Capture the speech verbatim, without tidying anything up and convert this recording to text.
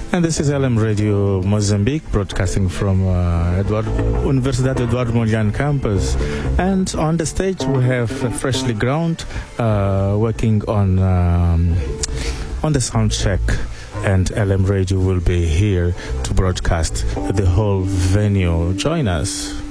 And this is L M Radio Mozambique, broadcasting from uh, Eduardo, Universidade Eduardo Mondlane campus. And on the stage we have Freshly Ground uh, working on um, on the sound check. And L M Radio will be here to broadcast the whole venue. Join us.